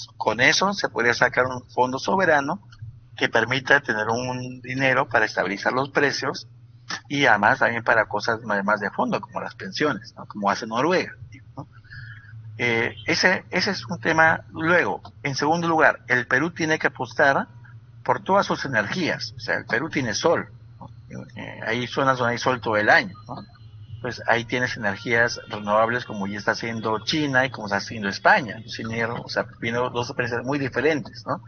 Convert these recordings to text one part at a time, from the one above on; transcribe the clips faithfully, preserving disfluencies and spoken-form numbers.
pesos. Con eso se podría sacar un fondo soberano que permita tener un dinero para estabilizar los precios y además también para cosas más de fondo, como las pensiones, ¿no? Como hace Noruega, ¿no? Eh, ese, ese es un tema. Luego, en segundo lugar, el Perú tiene que apostar por todas sus energías. O sea, el Perú tiene sol, ¿no? Eh, hay zonas donde hay sol todo el año, ¿no? Pues ahí tienes energías renovables como ya está haciendo China y como está haciendo España. O sea, vienen dos experiencias muy diferentes, ¿no?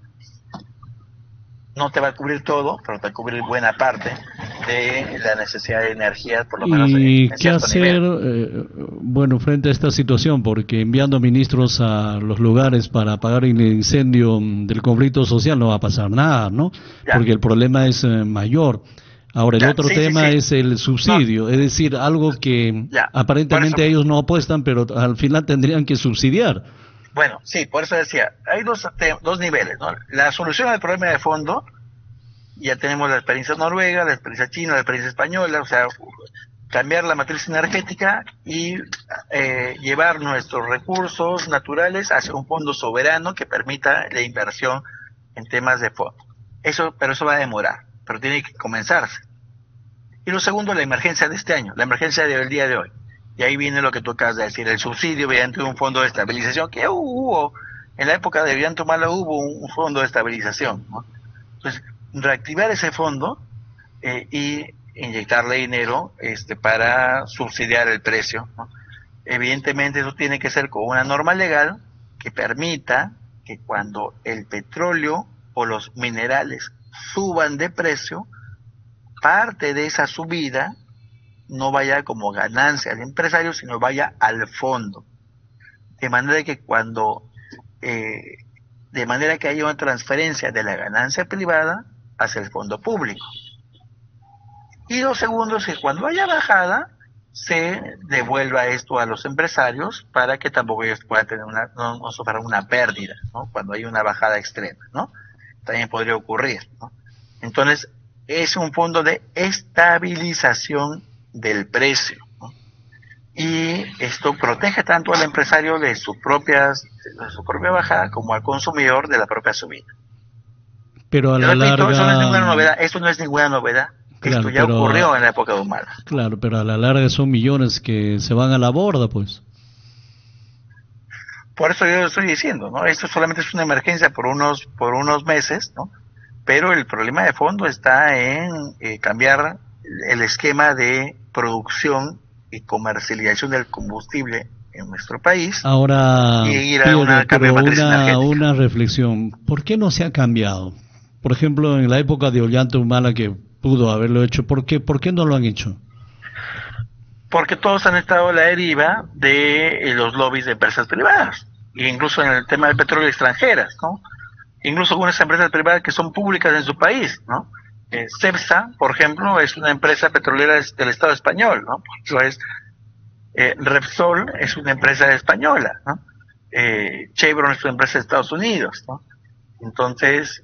No te va a cubrir todo, pero te va a cubrir buena parte de la necesidad de energía, por lo menos en, ¿Y en qué cierto hacer, nivel. eh, bueno, frente a esta situación? Porque enviando ministros a los lugares para apagar el incendio mm, del conflicto social no va a pasar nada, ¿no? Ya, Porque el problema es eh, mayor. Ahora, el ya, otro sí, sí, tema sí. es el No, subsidio, es decir, algo que ya, por eso, aparentemente ellos no apuestan, pero al final tendrían que subsidiar. bueno, sí, por eso decía, hay dos, te- dos niveles, ¿no? La solución al problema de fondo, ya tenemos la experiencia noruega, la experiencia china, la experiencia española, o sea, cambiar la matriz energética y eh, llevar nuestros recursos naturales hacia un fondo soberano que permita la inversión en temas de fondo. Eso, pero eso va a demorar, pero tiene que comenzarse. Y lo segundo, la emergencia de este año, la emergencia del día de hoy. Y ahí viene lo que tú acabas de decir, el subsidio mediante un fondo de estabilización, que hubo, en la época de Ollanta-Humala hubo un fondo de estabilización, ¿no? Entonces, reactivar ese fondo eh, y inyectarle dinero este, para subsidiar el precio, ¿no? Evidentemente eso tiene que ser con una norma legal que permita que cuando el petróleo o los minerales suban de precio, parte de esa subida no vaya como ganancia al empresario, sino vaya al fondo. De manera que cuando, eh, de manera que haya una transferencia de la ganancia privada hacia el fondo público. Y lo segundo es que cuando haya bajada, se devuelva esto a los empresarios para que tampoco ellos puedan tener una, no, no sufran una pérdida, ¿no? Cuando hay una bajada extrema, ¿no? También podría ocurrir, ¿no? Entonces, es un fondo de estabilización del precio, ¿no? Y esto protege tanto al empresario de sus propias, de su propia bajada como al consumidor de la propia subida. Pero a Y la repito, eso no es larga, ninguna mm, novedad, esto no es ninguna novedad. Esto claro, ya pero ocurrió a- en la época de Humala. claro, pero a la larga son millones que se van a la borda, pues. Por eso yo lo estoy diciendo, ¿no? Esto solamente es una emergencia por unos, por unos meses, ¿no? Pero el problema de fondo está en eh, cambiar el esquema de producción y comercialización del combustible en nuestro país y Ahora, ir a un Pierre, cambio de pero matriz una, energética. una reflexión. ¿Por qué no se ha cambiado? Por ejemplo, en la época de Ollanta Humala que pudo haberlo hecho, ¿por qué, por qué no lo han hecho? Porque todos han estado a la deriva de eh, los lobbies de empresas privadas, e incluso en el tema del petróleo extranjeras, ¿no? Incluso algunas empresas privadas que son públicas en su país, ¿no? Eh, CEPSA, por ejemplo, es una empresa petrolera del Estado español, ¿no? Eso es, eh, Repsol es una empresa española, ¿no? Eh, Chevron es una empresa de Estados Unidos, ¿no? Entonces,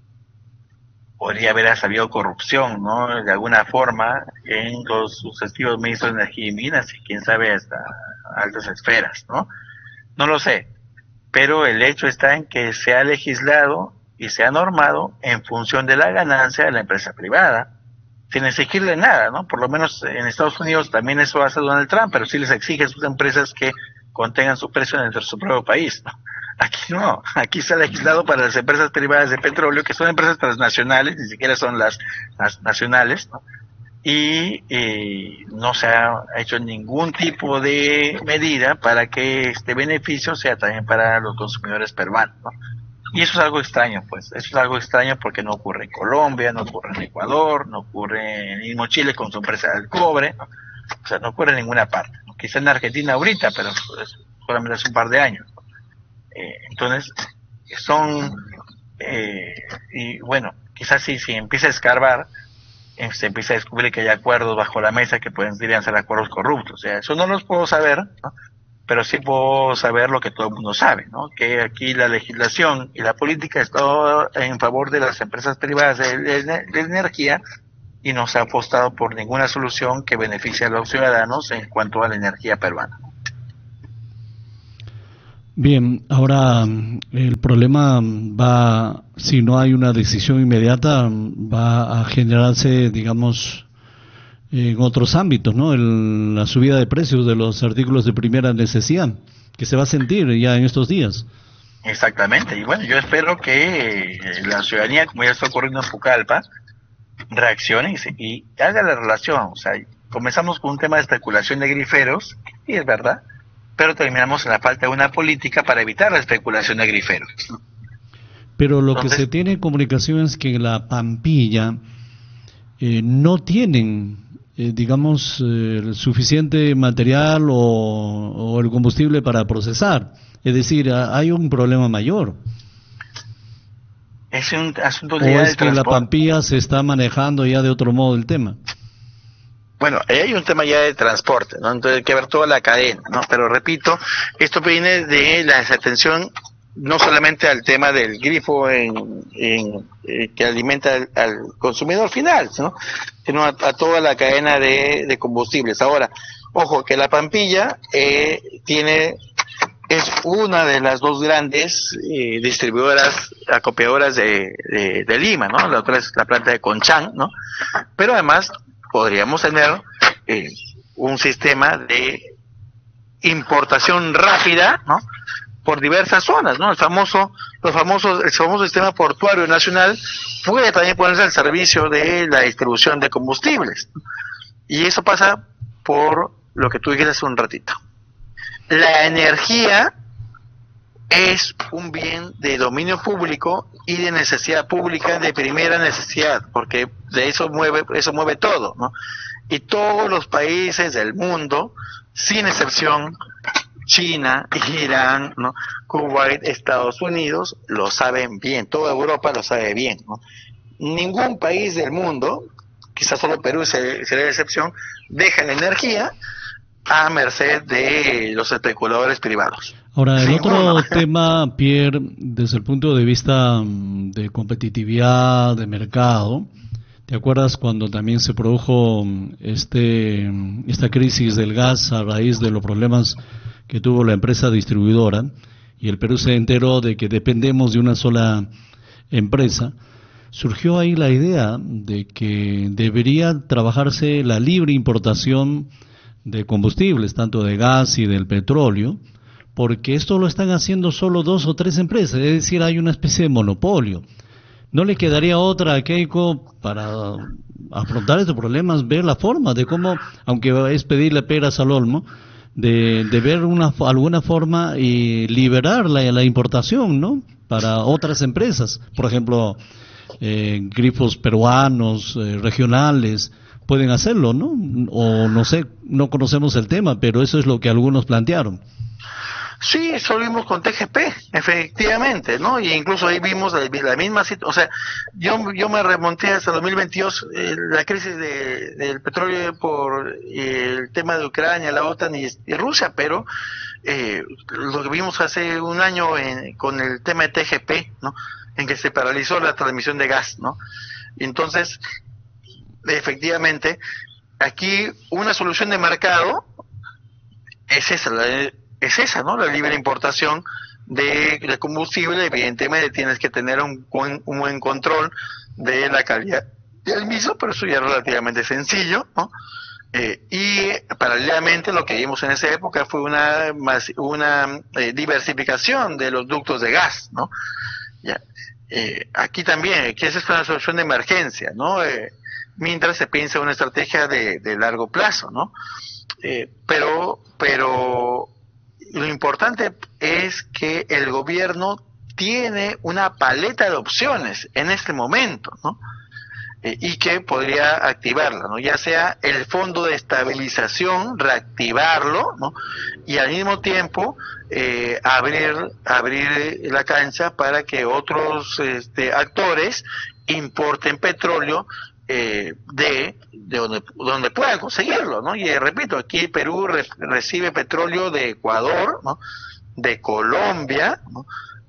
podría haber habido corrupción, ¿no? De alguna forma en los sucesivos ministros de Energía y Minas y quién sabe hasta altas esferas, ¿no? No lo sé, pero el hecho está en que se ha legislado y se ha normado en función de la ganancia de la empresa privada, sin exigirle nada, ¿no? Por lo menos en Estados Unidos también eso hace Donald Trump, pero sí les exige a sus empresas que contengan su precio dentro de su propio país, ¿no? Aquí no, aquí se ha legislado para las empresas privadas de petróleo, que son empresas transnacionales, ni siquiera son las, las nacionales, ¿no? Y eh, no se ha hecho ningún tipo de medida para que este beneficio sea también para los consumidores peruanos, ¿no? Y eso es algo extraño, pues, eso es algo extraño porque no ocurre en Colombia, no ocurre en Ecuador, no ocurre en el mismo Chile con su empresa del cobre, ¿no? O sea, no ocurre en ninguna parte, ¿no? Quizá en Argentina ahorita, pero pues, solamente hace un par de años, ¿no? Eh, entonces, son, eh, y bueno, quizás si, si empieza a escarbar, eh, se empieza a descubrir que hay acuerdos bajo la mesa que pueden ser acuerdos corruptos. O sea, eso no los puedo saber, ¿no? Pero sí puedo saber lo que todo el mundo sabe, ¿no? Que aquí la legislación y la política está en favor de las empresas privadas de, de, de energía y no se ha apostado por ninguna solución que beneficie a los ciudadanos en cuanto a la energía peruana. Bien, ahora el problema va, si no hay una decisión inmediata, va a generarse, digamos, en otros ámbitos, ¿no? El- la subida de precios de los artículos de primera necesidad, que se va a sentir ya en estos días. Exactamente, y bueno, yo espero que eh, la ciudadanía, como ya está ocurriendo en Pucallpa, reaccione y, se- y haga la relación. O sea, comenzamos con un tema de especulación de griferos, y es verdad, pero terminamos en la falta de una política para evitar la especulación de griferos, ¿no? Pero lo que se Entonces, tiene en comunicación es que en la Pampilla eh, no tienen, eh, digamos, eh, el suficiente material o, o el combustible para procesar. Es decir, ha- hay un problema mayor. es un asunto ¿O ya es de que en la transporte. Pampilla se está manejando ya de otro modo el tema? Bueno, ahí hay un tema ya de transporte, ¿no? Entonces hay que ver toda la cadena, ¿no? Pero repito, esto viene de la desatención no solamente al tema del grifo en, en, eh, que alimenta al, al consumidor final, ¿no? Sino a, a toda la cadena de, de combustibles. Ahora, ojo, que la Pampilla eh, tiene es una de las dos grandes eh, distribuidoras, acopiadoras de, de, de Lima, ¿no? La otra es la planta de Conchán, ¿no? Pero además podríamos tener eh, un sistema de importación rápida, ¿no? Por diversas zonas, ¿no? El famoso, los famosos, el famoso sistema portuario nacional puede también ponerse al servicio de la distribución de combustibles. Y eso pasa por lo que tú dijiste hace un ratito. La energía es un bien de dominio público y de necesidad pública de primera necesidad, porque de eso mueve, eso mueve todo, ¿no? Y todos los países del mundo, sin excepción, China, Irán, ¿no? Kuwait, Estados Unidos, lo saben bien, toda Europa lo sabe bien, ¿no? Ningún país del mundo, quizás solo Perú sería la excepción, deja la energía a merced de los especuladores privados. Ahora, el Ninguno. otro tema, Pierre, desde el punto de vista mm, de competitividad, de mercado, ¿te acuerdas cuando también se produjo mm, este, mm, esta crisis del gas a raíz de los problemas que tuvo la empresa distribuidora y el Perú se enteró de que dependemos de una sola empresa? Surgió ahí la idea de que debería trabajarse la libre importación de combustibles, tanto de gas y del petróleo, porque esto lo están haciendo solo dos o tres empresas, es decir, hay una especie de monopolio. ¿No le quedaría otra a Keiko para afrontar estos problemas, ver la forma de cómo, aunque es pedirle peras al olmo, de, de ver una, alguna forma y liberar la, la importación, ¿no? Para otras empresas, por ejemplo, eh, grifos peruanos, eh, regionales, pueden hacerlo, ¿no? O no sé, no conocemos el tema, pero eso es lo que algunos plantearon. Sí, eso vimos con T G P, efectivamente, ¿no? Y incluso ahí vimos la, la misma situación. O sea, yo, yo me remonté hasta dos mil veintidós, eh, la crisis de, del petróleo por eh, el tema de Ucrania, la OTAN y, y Rusia, pero eh, lo que vimos hace un año en, con el tema de T G P, ¿no? En que se paralizó la transmisión de gas, ¿no? Y entonces, efectivamente, aquí una solución de mercado es esa, la de, es esa, ¿no? La libre importación de, de combustible. Evidentemente tienes que tener un buen, un buen control de la calidad del mismo, pero eso ya es relativamente sencillo, ¿no? Eh, y paralelamente lo que vimos en esa época fue una, una eh, diversificación de los ductos de gas, ¿no? Ya. Eh, aquí también, que esa es una solución de emergencia, ¿no? Eh, mientras se piensa una estrategia de, de largo plazo, ¿no? Eh, pero, pero lo importante es que el gobierno tiene una paleta de opciones en este momento, ¿no? Eh, y que podría activarla, ¿no? Ya sea el fondo de estabilización, reactivarlo, ¿no? Y al mismo tiempo eh, abrir abrir la cancha para que otros este, actores importen petróleo eh, de de donde donde puedan conseguirlo, ¿no? Y eh, repito, aquí Perú re, recibe petróleo de Ecuador, ¿no? De Colombia, ¿no?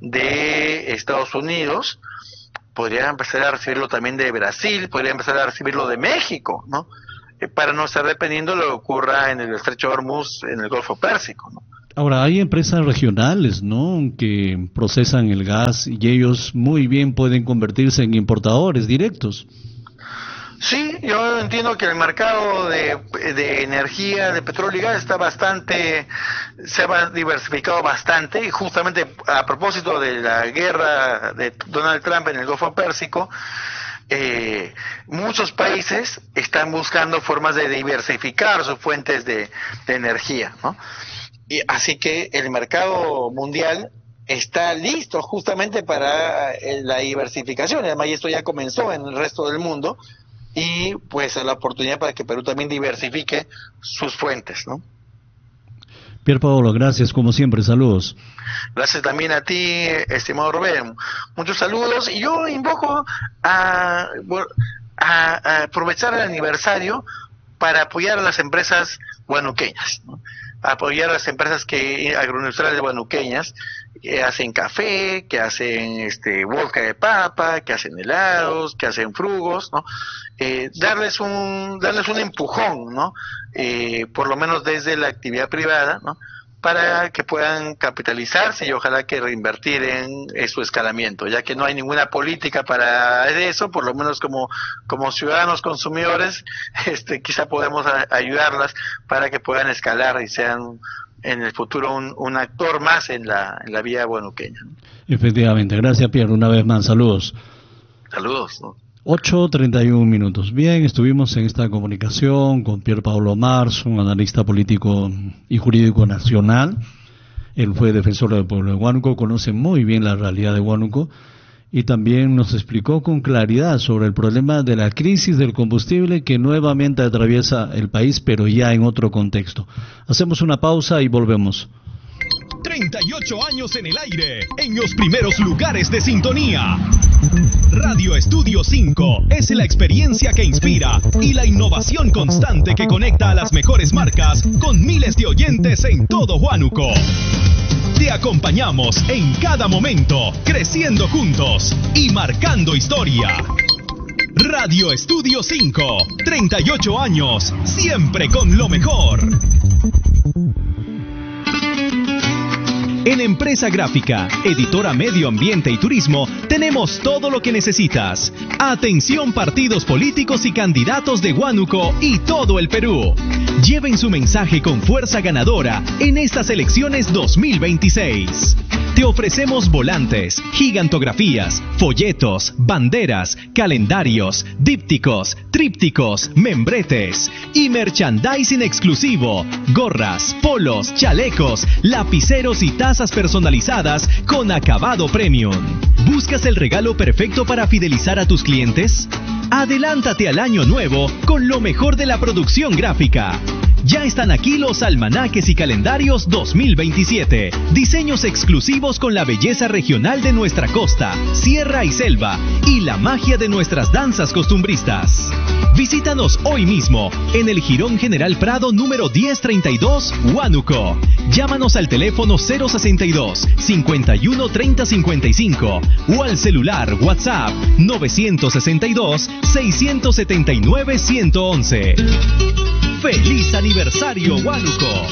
De Estados Unidos. Podría empezar a recibirlo también de Brasil, podría empezar a recibirlo de México, ¿no? Eh, para no estar dependiendo de lo que ocurra en el estrecho de Hormuz, en el Golfo Pérsico, ¿no? Ahora, hay empresas regionales, ¿no?, que procesan el gas y ellos muy bien pueden convertirse en importadores directos. Sí, yo entiendo que el mercado de, de energía, de petróleo y gas está bastante, se ha diversificado bastante, y justamente a propósito de la guerra de Donald Trump en el Golfo Pérsico, eh, muchos países están buscando formas de diversificar sus fuentes de, de energía, ¿no? Y así que el mercado mundial está listo justamente para la diversificación, además esto ya comenzó en el resto del mundo, y pues la oportunidad para que Perú también diversifique sus fuentes, ¿no? Pier Paolo, gracias como siempre, saludos. Gracias también a ti, estimado Rubén, muchos saludos, y yo invoco a, a, a aprovechar el aniversario para apoyar a las empresas huanuqueñas, ¿no? Apoyar a las empresas que agroindustriales huanuqueñas que hacen café, que hacen este vodka de papa, que hacen helados, que hacen frugos, ¿no? Eh, darles un darles un empujón, ¿no? Eh, por lo menos desde la actividad privada, ¿no?, para que puedan capitalizarse y ojalá que reinvertir en, en su escalamiento, ya que no hay ninguna política para eso. Por lo menos como como ciudadanos consumidores, este quizá podemos a, ayudarlas para que puedan escalar y sean en el futuro un, un actor más en la en la vía huanuqueña, ¿no? Efectivamente, gracias Pierre, una vez más, saludos. Saludos, ¿no? ocho treinta y uno minutos. Bien, estuvimos en esta comunicación con Pier Paolo Marzo, un analista político y jurídico nacional. Él fue defensor del pueblo de Huánuco, conoce muy bien la realidad de Huánuco y también nos explicó con claridad sobre el problema de la crisis del combustible que nuevamente atraviesa el país, pero ya en otro contexto. Hacemos una pausa y volvemos. treinta y ocho años en el aire, en los primeros lugares de sintonía. Radio Estudio cinco es la experiencia que inspira y la innovación constante que conecta a las mejores marcas con miles de oyentes en todo Huánuco. Te acompañamos en cada momento, creciendo juntos y marcando historia. Radio Estudio cinco, treinta y ocho años, siempre con lo mejor. En Empresa Gráfica, editora Medio Ambiente y Turismo, tenemos todo lo que necesitas. Atención partidos políticos y candidatos de Huánuco y todo el Perú. Lleven su mensaje con fuerza ganadora en estas elecciones dos mil veintiséis. Te ofrecemos volantes, gigantografías, folletos, banderas, calendarios, dípticos, trípticos, membretes y merchandising exclusivo, gorras, polos, chalecos, lapiceros y tazas personalizadas con acabado premium. ¿Buscas el regalo perfecto para fidelizar a tus clientes? Adelántate al año nuevo con lo mejor de la producción gráfica. Ya están aquí los almanaques y calendarios dos mil veintisiete. Diseños exclusivos con la belleza regional de nuestra costa, sierra y selva y la magia de nuestras danzas costumbristas. Visítanos hoy mismo en el Jirón General Prado número diez treinta y dos, Huánuco. Llámanos al teléfono cero sesenta y dos, cincuenta y uno, treinta cincuenta y cinco o al celular WhatsApp novecientos sesenta y dos, seiscientos setenta y nueve, ciento once. ¡Feliz aniversario, Huánuco!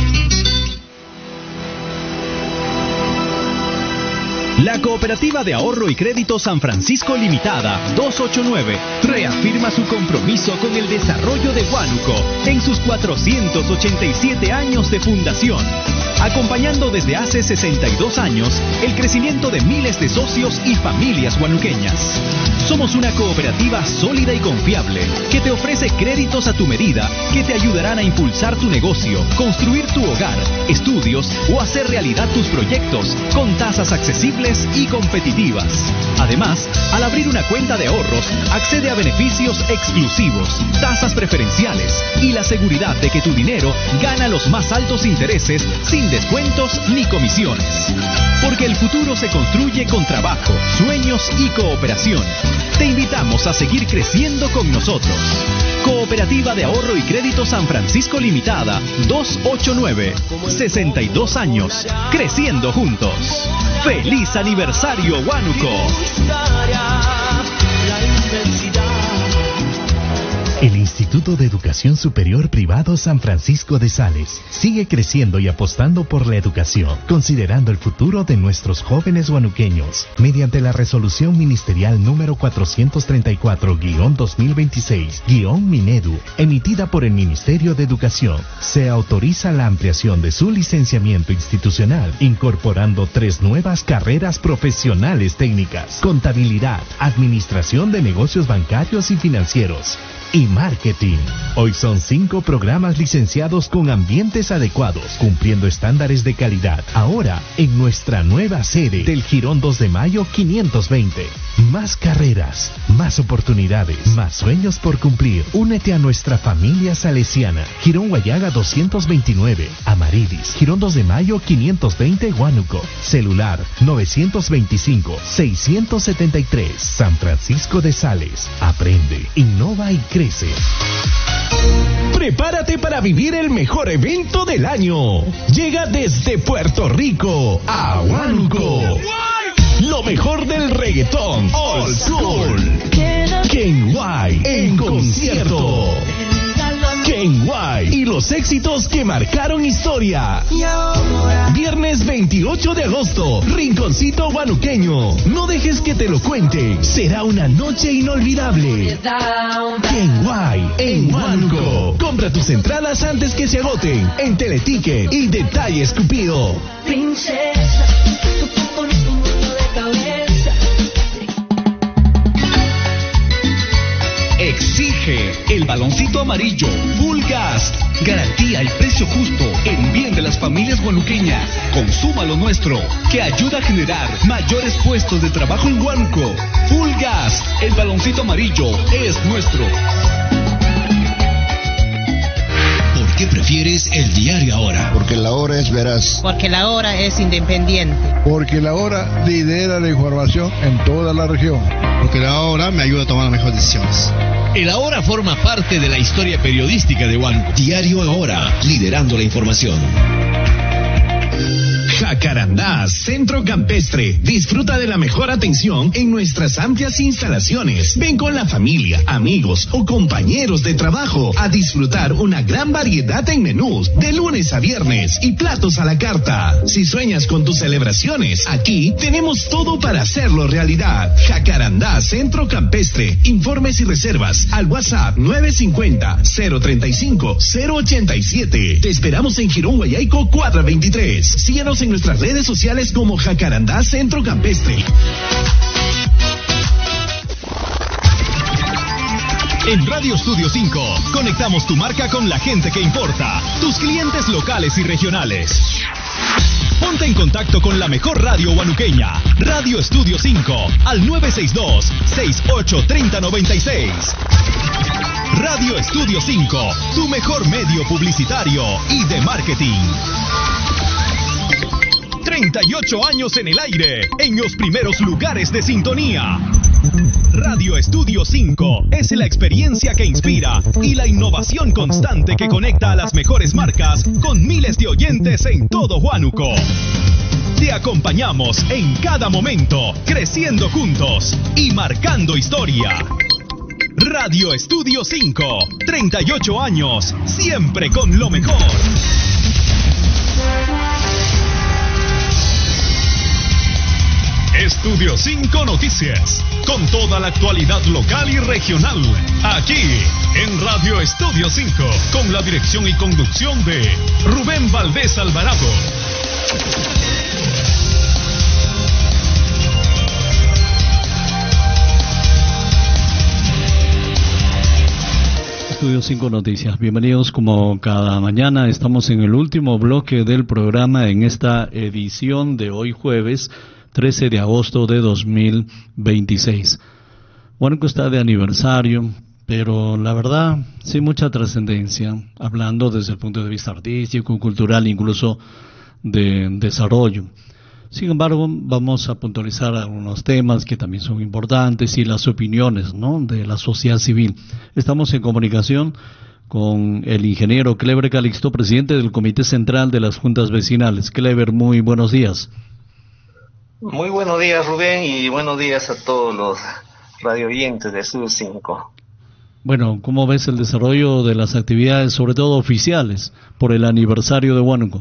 La Cooperativa de Ahorro y Crédito San Francisco Limitada doscientos ochenta y nueve reafirma su compromiso con el desarrollo de Huánuco en sus cuatrocientos ochenta y siete años de fundación, acompañando desde hace sesenta y dos años el crecimiento de miles de socios y familias huanuqueñas. Somos una cooperativa sólida y confiable que te ofrece créditos a tu medida que te ayudarán a impulsar tu negocio, construir tu hogar, estudios o hacer realidad tus proyectos con tasas accesibles y competitivas. Además, al abrir una cuenta de ahorros, accede a beneficios exclusivos, tasas preferenciales y la seguridad de que tu dinero gana los más altos intereses sin descuentos ni comisiones. Porque el futuro se construye con trabajo, sueños y cooperación. Te invitamos a seguir creciendo con nosotros. Cooperativa de Ahorro y Crédito San Francisco Limitada, doscientos ochenta y nueve, sesenta y dos años, creciendo juntos. ¡Feliz aniversario, Huánuco! El Instituto Instituto de Educación Superior Privado San Francisco de Sales sigue creciendo y apostando por la educación, considerando el futuro de nuestros jóvenes huanuqueños. Mediante la resolución ministerial número cuatrocientos treinta y cuatro guión dos mil veintiséis guión Minedu, emitida por el Ministerio de Educación, se autoriza la ampliación de su licenciamiento institucional, incorporando tres nuevas carreras profesionales técnicas: contabilidad, administración de negocios bancarios y financieros y marketing. Hoy son cinco programas licenciados con ambientes adecuados, cumpliendo estándares de calidad. Ahora, en nuestra nueva sede del Jirón dos de Mayo quinientos veinte. Más carreras, más oportunidades, más sueños por cumplir. Únete a nuestra familia salesiana. Jirón Guayaga doscientos veintinueve, Amaridis, Jirón dos de Mayo quinientos veinte, Huánuco. Celular novecientos veinticinco, seiscientos setenta y tres. San Francisco de Sales. Aprende, innova y crece. Prepárate para vivir el mejor evento del año. Llega desde Puerto Rico a Huánuco. Lo mejor del reggaetón old school. Kenway en concierto. Kenway y los éxitos que marcaron historia. Viernes veintiocho de agosto, Rinconcito Huanuqueño. No dejes que te lo cuente. Será una noche inolvidable. Kenway en Huánuco. Compra tus entradas antes que se agoten en Teleticket y Detalles Cupido. Princesa, tu cuerpo no es un mundo de cabeza. Exige el baloncito amarillo Full Gas. Garantía y precio justo en bien de las familias huanuqueñas. Consuma lo nuestro, que ayuda a generar mayores puestos de trabajo en Huánuco. Full Gas, el baloncito amarillo es nuestro. ¿Por qué prefieres el diario Ahora? Porque la hora es veraz. Porque la hora es independiente. Porque la hora lidera la información en toda la región. Porque la hora me ayuda a tomar las mejores decisiones. El Ahora forma parte de la historia periodística de Huánuco. Diario Ahora, liderando la información. Jacarandá, Centro Campestre. Disfruta de la mejor atención en nuestras amplias instalaciones. Ven con la familia, amigos o compañeros de trabajo a disfrutar una gran variedad en menús de lunes a viernes y platos a la carta. Si sueñas con tus celebraciones, aquí tenemos todo para hacerlo realidad. Jacarandá, Centro Campestre. Informes y reservas al WhatsApp nueve cinco cero, cero tres cinco, cero ocho siete. Te esperamos en Jirón Guayaico cuatro veintitrés. Síguenos en nuestras redes sociales como Jacarandá Centro Campestre. En Radio Estudio cinco, conectamos tu marca con la gente que importa, tus clientes locales y regionales. Ponte en contacto con la mejor radio huanuqueña, Radio Estudio cinco, al nueve seis dos, seis ocho tres cero nueve seis. Radio Estudio cinco, tu mejor medio publicitario y de marketing. treinta y ocho años en el aire, en los primeros lugares de sintonía. Radio Estudio cinco es la experiencia que inspira y la innovación constante que conecta a las mejores marcas con miles de oyentes en todo Huánuco. Te acompañamos en cada momento, creciendo juntos y marcando historia. Radio Estudio cinco, treinta y ocho años, siempre con lo mejor. Estudio cinco Noticias, con toda la actualidad local y regional, aquí en Radio Estudio cinco, con la dirección y conducción de Rubén Valdés Alvarado. Estudio cinco Noticias, bienvenidos como cada mañana. Estamos en el último bloque del programa en esta edición de hoy jueves trece de agosto de dos mil veintiséis. Huánuco está de aniversario, pero la verdad, sin mucha trascendencia, hablando desde el punto de vista artístico, cultural, incluso de desarrollo. Sin embargo, vamos a puntualizar algunos temas que también son importantes y las opiniones, ¿no?, de la sociedad civil. Estamos en comunicación con el ingeniero Cleber Calixto, presidente del Comité Central de las Juntas Vecinales. Cleber, muy buenos días. Muy buenos días, Rubén, y buenos días a todos los radio oyentes de Estudio cinco. Bueno, ¿cómo ves el desarrollo de las actividades, sobre todo oficiales, por el aniversario de Huánuco?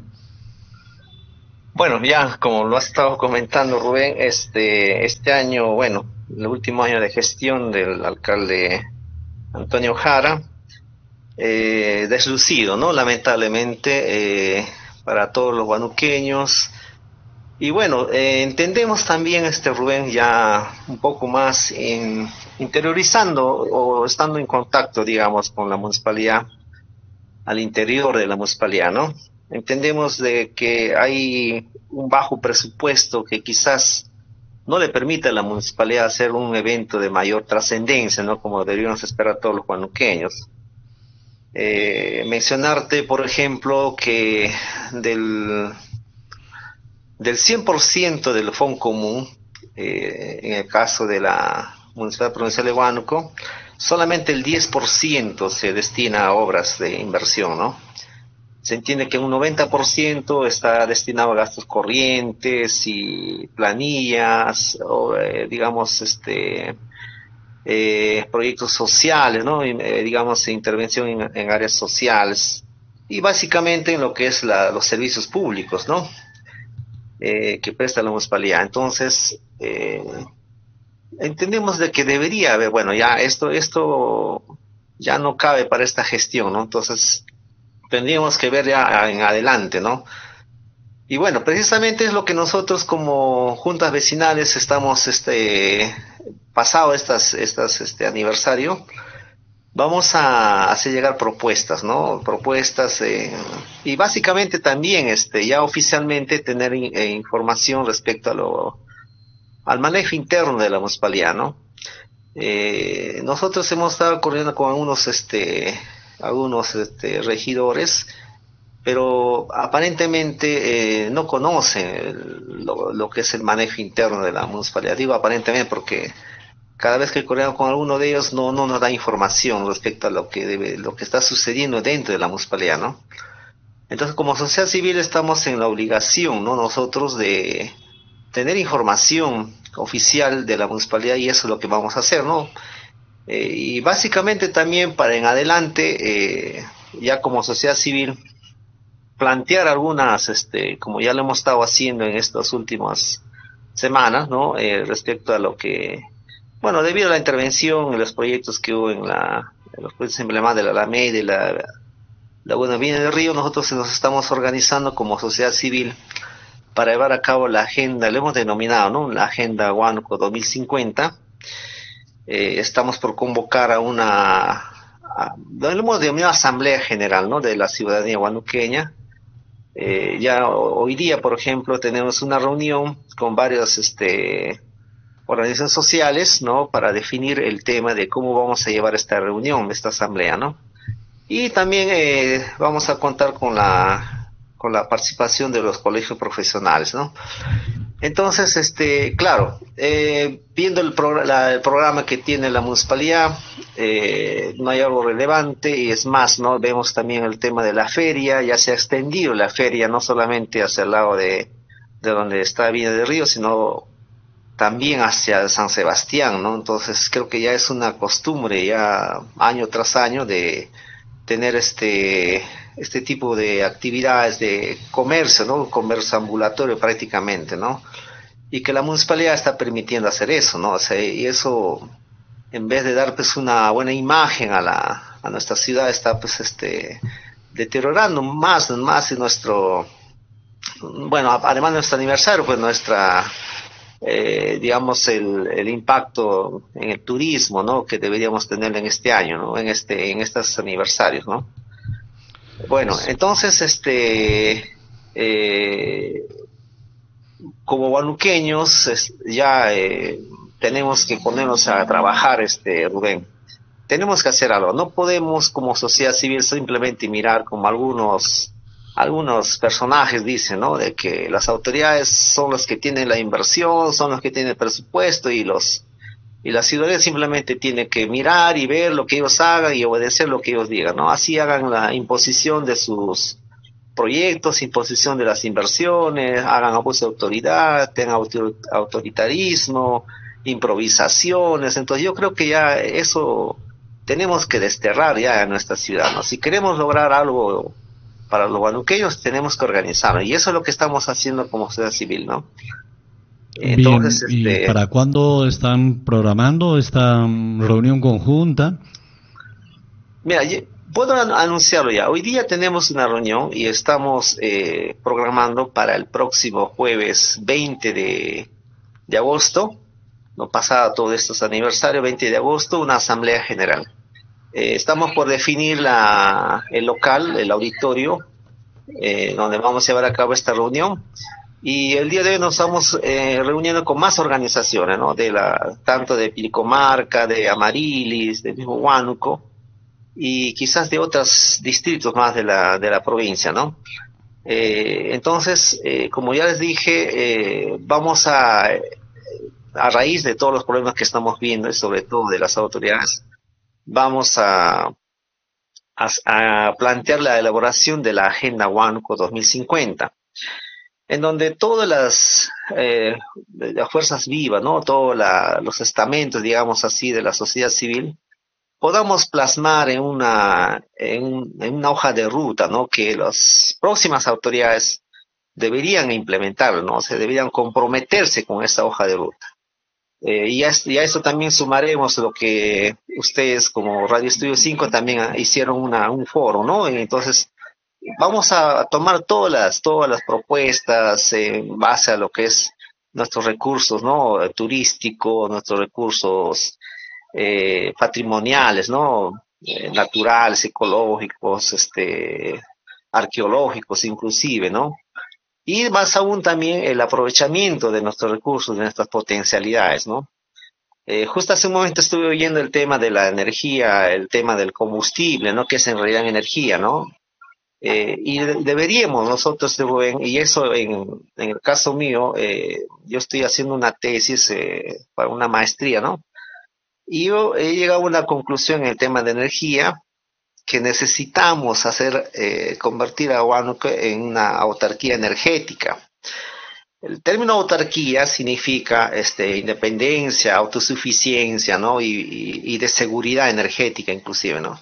Bueno, ya como lo has estado comentando, Rubén, este, este año, bueno, el último año de gestión del alcalde Antonio Jara, eh, deslucido, ¿no? Lamentablemente, eh, para todos los huanuqueños. Y bueno, eh, entendemos también, este Rubén, ya un poco más en, interiorizando o estando en contacto, digamos, con la municipalidad, al interior de la municipalidad, ¿no? Entendemos de que hay un bajo presupuesto que quizás no le permite a la municipalidad hacer un evento de mayor trascendencia, ¿no? Como deberíamos esperar todos los huanuqueños. Eh, mencionarte, por ejemplo, que del, del cien por ciento del Fondo Común, eh, en el caso de la Municipalidad Provincial de Huánuco, solamente el diez por ciento se destina a obras de inversión, ¿no? Se entiende que un noventa por ciento está destinado a gastos corrientes y planillas, o eh, digamos, este, eh, proyectos sociales, ¿no? Y, eh, digamos, intervención en, en áreas sociales, y básicamente en lo que es la, los servicios públicos, ¿no? Eh, que presta la municipalidad. Entonces, eh, entendemos de que debería haber, bueno, ya esto, esto ya no cabe para esta gestión, ¿no? Entonces, tendríamos que ver ya en adelante, ¿no? Y bueno, precisamente es lo que nosotros como juntas vecinales estamos, este, pasado estas, estas, este aniversario, vamos a hacer llegar propuestas, ¿no? Propuestas, eh, y básicamente también, este, ya oficialmente tener eh, información respecto a lo, al manejo interno de la municipalidad, ¿no? Eh, nosotros hemos estado corriendo con algunos, este, algunos este, regidores, pero aparentemente eh, no conocen lo, lo que es el manejo interno de la municipalidad. Digo aparentemente porque cada vez que corremos con alguno de ellos no, no nos da información respecto a lo que debe, lo que está sucediendo dentro de la municipalidad, ¿no? Entonces, como sociedad civil estamos en la obligación, ¿no? Nosotros de tener información oficial de la municipalidad, y eso es lo que vamos a hacer, ¿no? Eh, y básicamente también para en adelante, eh, ya como sociedad civil, plantear algunas, este, como ya lo hemos estado haciendo en estas últimas semanas, ¿no? Eh, respecto a lo que, bueno, debido a la intervención en los proyectos que hubo en la, en los proyectos emblemáticos de la Alameda y la Laguna Viene del Río, nosotros nos estamos organizando como sociedad civil para llevar a cabo la agenda, lo hemos denominado, ¿no? La Agenda Huánuco dos mil cincuenta. Eh, estamos por convocar a una, a, lo hemos denominado Asamblea General, ¿no? De la ciudadanía huanuqueña. Eh, ya hoy día, por ejemplo, tenemos una reunión con varias este, organizaciones sociales, ¿no? Para definir el tema de cómo vamos a llevar esta reunión, esta asamblea, ¿no? Y también eh, vamos a contar con la, con la participación de los colegios profesionales, ¿no? Entonces, este, claro, eh, viendo el, progr la, el programa que tiene la municipalidad, eh, no hay algo relevante, y es más, ¿no? Vemos también el tema de la feria, ya se ha extendido la feria no solamente hacia el lado de, de donde está Viña del Río, sino también hacia San Sebastián, ¿no? Entonces creo que ya es una costumbre, ya año tras año, de tener este... este tipo de actividades de comercio, ¿no? Comercio ambulatorio prácticamente, ¿no? Y que la municipalidad está permitiendo hacer eso, ¿no? O sea, y eso, en vez de dar pues una buena imagen a la, a nuestra ciudad, está pues este, deteriorando más, más en nuestro, bueno, además de nuestro aniversario, pues nuestra, eh, digamos, el, el impacto en el turismo, ¿no? Que deberíamos tener en este año, ¿no? En este, en estos aniversarios, ¿no? Bueno, entonces, este, eh, como huanuqueños, es, ya eh, tenemos que ponernos a trabajar, este, Rubén. Tenemos que hacer algo. No podemos, como sociedad civil, simplemente mirar como algunos, algunos personajes dicen, ¿no? De que las autoridades son los que tienen la inversión, son los que tienen el presupuesto, y los y la ciudadanía simplemente tiene que mirar y ver lo que ellos hagan y obedecer lo que ellos digan, ¿no? Así hagan la imposición de sus proyectos, imposición de las inversiones, hagan abuso de autoridad, tengan autor autoritarismo, improvisaciones. Entonces yo creo que ya eso tenemos que desterrar ya a nuestra ciudad, ¿no? Si queremos lograr algo para los huanuqueños, tenemos que organizarnos, y eso es lo que estamos haciendo como sociedad civil, ¿no? Entonces, bien, ¿y este... para cuándo están programando esta reunión conjunta? Mira, puedo anunciarlo ya. Hoy día tenemos una reunión y estamos eh, programando para el próximo jueves veinte de, de agosto, no pasado todo esto es aniversario, veinte de agosto, una asamblea general. Eh, estamos por definir la, el local, el auditorio, eh, donde vamos a llevar a cabo esta reunión. Y el día de hoy nos estamos eh, reuniendo con más organizaciones, ¿no? De la, tanto de Pilcomarca, de Amarilis, de mismo Huánuco, y quizás de otros distritos más de la, de la provincia, ¿no? Eh, entonces, eh, como ya les dije, eh, vamos a, a raíz de todos los problemas que estamos viendo, y sobre todo de las autoridades, vamos a, a, a plantear la elaboración de la Agenda Huánuco dos mil cincuenta. En donde todas las, eh, las fuerzas vivas, ¿no? Todos la, los estamentos, digamos así, de la sociedad civil, podamos plasmar en una, en, en una hoja de ruta, ¿no? Que las próximas autoridades deberían implementar, ¿no? Se deberían comprometerse con esa hoja de ruta. Eh, y, a, y a eso también sumaremos lo que ustedes como Radio Estudio cinco también hicieron una, un foro, ¿no? Y entonces, vamos a tomar todas las, todas las propuestas en base a lo que es nuestros recursos, ¿no? Turísticos, nuestros recursos eh, patrimoniales, ¿no? Eh, naturales, ecológicos, este, arqueológicos inclusive, ¿no? Y más aún también el aprovechamiento de nuestros recursos, de nuestras potencialidades, ¿no? Eh, justo hace un momento estuve oyendo el tema de la energía, el tema del combustible, ¿no? Que es en realidad energía, ¿no? Eh, y de, deberíamos nosotros, y eso en, en el caso mío, eh, yo estoy haciendo una tesis eh, para una maestría, ¿no? Y yo he llegado a una conclusión en el tema de energía, que necesitamos hacer, eh, convertir a Huánuco en una autarquía energética. El término autarquía significa este, independencia, autosuficiencia, ¿no? Y, y, y de seguridad energética inclusive, ¿no?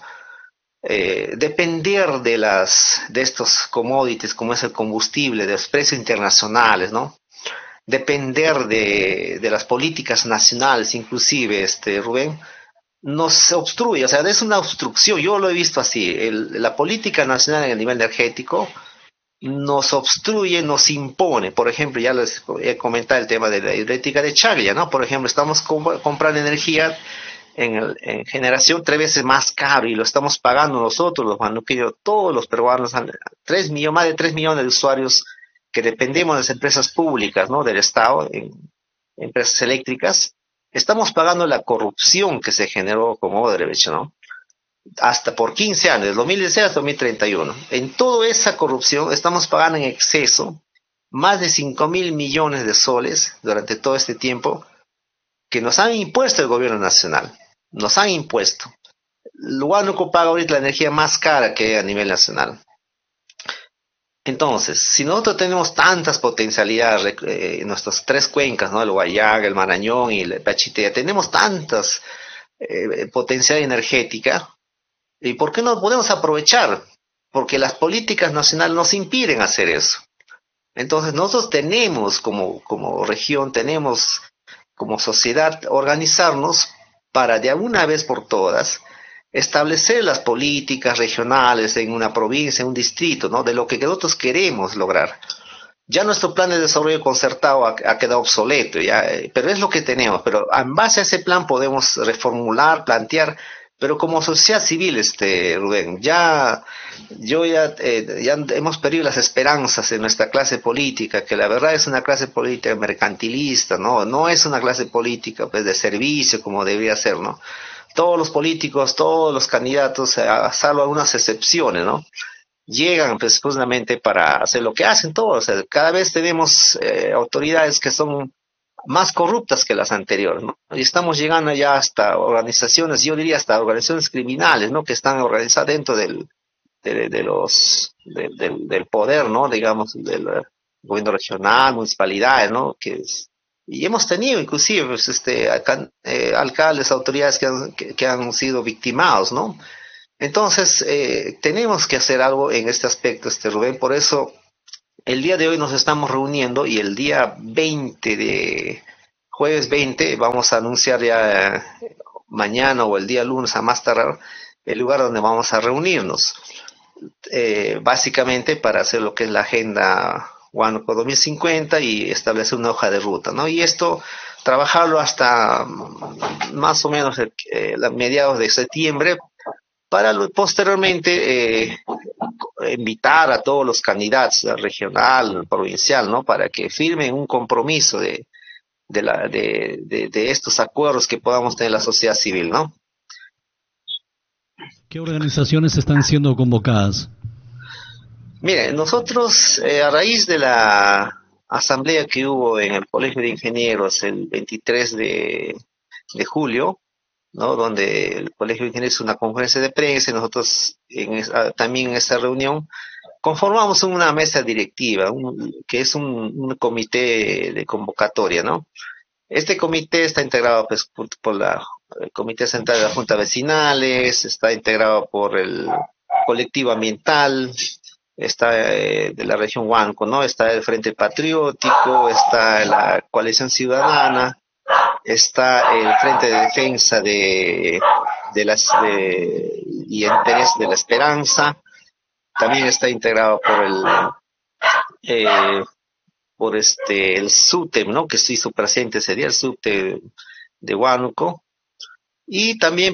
Eh, depender de las de estos commodities como es el combustible, de los precios internacionales, ¿no? Depender de, de las políticas nacionales, inclusive, este Rubén, nos obstruye, o sea, es una obstrucción, yo lo he visto así, el, la política nacional en el nivel energético nos obstruye, nos impone. Por ejemplo, ya les he comentado el tema de la hidroeléctrica de Chaglia, ¿no? Por ejemplo, estamos comp comprando energía En, el, en generación tres veces más caro y lo estamos pagando nosotros, los huanuqueños, todos los peruanos, tres millones, más de tres millones de usuarios que dependemos de las empresas públicas, ¿no? Del Estado, en, en empresas eléctricas, estamos pagando la corrupción que se generó con Odebrecht, ¿no? Hasta por quince años, del dos mil dieciséis hasta dos mil treinta y uno. En toda esa corrupción estamos pagando en exceso más de cinco mil millones de soles durante todo este tiempo que nos han impuesto el gobierno nacional. Nos han impuesto. Huánuco paga ahorita la energía más cara que hay a nivel nacional. Entonces, si nosotros tenemos tantas potencialidades eh, en nuestras tres cuencas, ¿no? El Huallaga, el Marañón y el Pachitea, tenemos tantas eh, potencialidad energética, ¿y por qué no podemos aprovechar? Porque las políticas nacionales nos impiden hacer eso. Entonces, nosotros tenemos como, como región, tenemos como sociedad organizarnos para de alguna vez por todas establecer las políticas regionales en una provincia, en un distrito, ¿no? De lo que nosotros queremos lograr. Ya nuestro plan de desarrollo concertado ha, ha quedado obsoleto, ya, pero es lo que tenemos. Pero en base a ese plan podemos reformular, plantear, pero como sociedad civil, este Rubén, ya yo ya, eh, ya hemos perdido las esperanzas en nuestra clase política, que la verdad es una clase política mercantilista, no, no es una clase política pues de servicio como debería ser, ¿no? Todos los políticos, todos los candidatos, salvo algunas excepciones, ¿no? Llegan pues justamente para hacer lo que hacen todos. O sea, cada vez tenemos eh, autoridades que son más corruptas que las anteriores, ¿no? Y estamos llegando ya hasta organizaciones, yo diría hasta organizaciones criminales, ¿no? Que están organizadas dentro del, de, de los, de, de, del poder, ¿no? Digamos, del gobierno regional, municipalidades, ¿no? Que es, Y hemos tenido inclusive pues, este, acá, eh, alcaldes, autoridades que han, que, que han sido victimados, ¿no? Entonces, eh, tenemos que hacer algo en este aspecto, este Rubén. Por eso, el día de hoy nos estamos reuniendo y el día veinte de jueves veinte vamos a anunciar ya eh, mañana o el día lunes a más tardar el lugar donde vamos a reunirnos. Eh, básicamente para hacer lo que es la agenda Huánuco dos mil cincuenta y establecer una hoja de ruta, ¿no? Y esto, trabajarlo hasta más o menos el, eh, la mediados de septiembre, para lo, posteriormente eh, invitar a todos los candidatos, regional, provincial, ¿no? Para que firmen un compromiso de, de, la, de, de, de estos acuerdos que podamos tener la sociedad civil, ¿no? ¿Qué organizaciones están siendo convocadas? Mire, nosotros, eh, a raíz de la asamblea que hubo en el Colegio de Ingenieros el veintitrés de julio, ¿no? Donde el Colegio de Ingenieros hizo una conferencia de prensa y nosotros en esa, también en esa reunión conformamos una mesa directiva, un, que es un, un comité de convocatoria, ¿no? Este comité está integrado pues, por, por la, el Comité Central de la Junta Vecinales, está integrado por el colectivo ambiental, está eh, de la región Huánuco, ¿no? Está el Frente Patriótico, está la Coalición Ciudadana, está el Frente de Defensa de, de las de, y Interés de la Esperanza, también está integrado por el eh, por este el SUTEM, ¿no? Que se hizo presente ese día, el SUTEM de Huánuco, y también